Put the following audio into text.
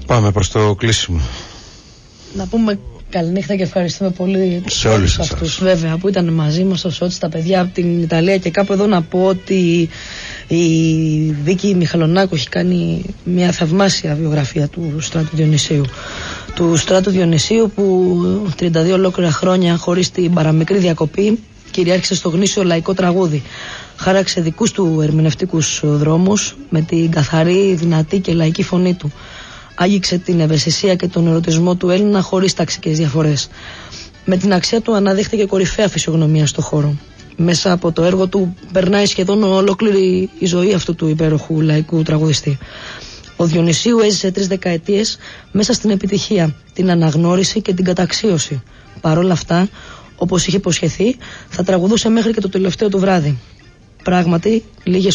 Πάμε προς το κλείσιμο. Να πούμε καληνύχτα και ευχαριστούμε πολύ σε όλους αυτούς βέβαια που ήταν μαζί μας στο Σότσι, τα παιδιά από την Ιταλία. Και κάπου εδώ να πω ότι η Βίκη Μιχαλονάκου έχει κάνει μια θαυμάσια βιογραφία του Στράτου Διονυσίου. Του Στράτου Διονυσίου που 32 ολόκληρα χρόνια χωρίς την παραμικρή διακοπή κυριάρχησε στο γνήσιο λαϊκό τραγούδι. Χάραξε δικούς του ερμηνευτικούς δρόμους με την καθαρή, δυνατή και λαϊκή φωνή του. Άγγιξε την ευαισθησία και τον ερωτισμό του Έλληνα χωρίς ταξικές διαφορές. Με την αξία του αναδείχθηκε κορυφαία φυσιογνωμία στο χώρο. Μέσα από το έργο του περνάει σχεδόν ολόκληρη η ζωή αυτού του υπέροχου λαϊκού τραγουδιστή. Ο Διονυσίου έζησε 3 δεκαετίες μέσα στην επιτυχία, την αναγνώριση και την καταξίωση. Παρ' όλα αυτά, όπως είχε υποσχεθεί, θα τραγουδούσε μέχρι και το τελευταίο του βράδυ. Πράγματι, λίγες